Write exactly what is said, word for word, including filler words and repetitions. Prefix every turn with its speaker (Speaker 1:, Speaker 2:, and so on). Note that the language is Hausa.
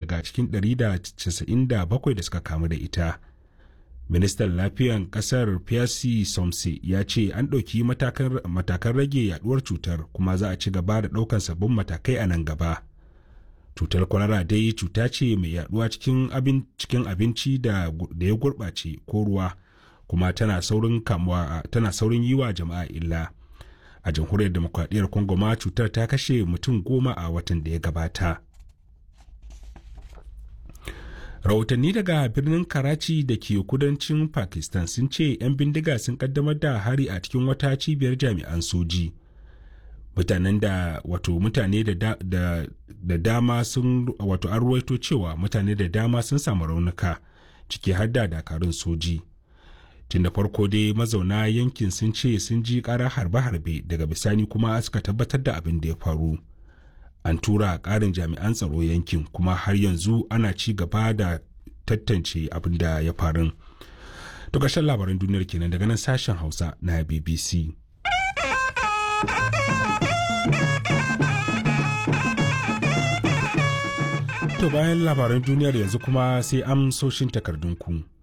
Speaker 1: daga cikin ɗari da casa'in da bakwai da suka kamu da ita. Ministan lafiyan kasar Pierre Somse ya ce an ɗauki matakan rage yaduwar cutar kuma za a ci gaba da ɗaukar sabbin matakai a nan gaba. Cutar kwalara dai cuta ce mai yaduwa cikin abinci da ya gurɓace ko ruwa kuma tana saurin kamuwa tana saurin yi wa jama'a illa. A jamhuriyar demokradiyyar Congo ma cutar ta kashe mutum goma a watan da ya gabata. Rahotanni daga birnin Karachi da ke kudancin Pakistan sun ce 'yan bindiga sun kaddamar da hari a cikin wata cibiyar jami'an soji. Mutanen da wato mutane da, da, da dama sun wato an ruwaito cewa mutane da dama sun samu raunuka ciki har da dakarun soji. Tun da farko dai mazauna yankin sun ce sun ji ƙara harbe-harbe daga bisani kuma suka tabbatar da abin da ya faru. An tura ƙarin jami'an tsaro yankin kuma har yanzu ana ci gaba da tantance abin da ya faru. To ƙarshen labaran duniyar kenan daga nan sashen Hausa na B B C. To bayan labaran duniyar yanzu kuma sai amsoshin takardunku.